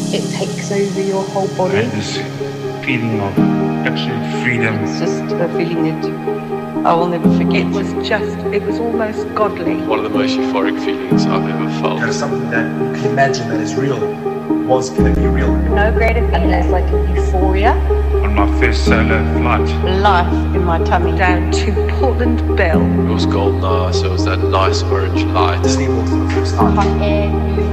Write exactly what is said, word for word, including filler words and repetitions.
it takes over your whole I body. had this feeling of absolute freedom. It's just a feeling that I will never forget. It was just, it was almost godly. One of the most euphoric feelings I've ever felt. There's something that you can imagine that is real, was going to be real. No greater feeling. It's like euphoria. On my first solo flight, Life in my tummy. Down to Portland Bell. It was golden hour, so it was that nice orange light. Disney World for the first time. My hair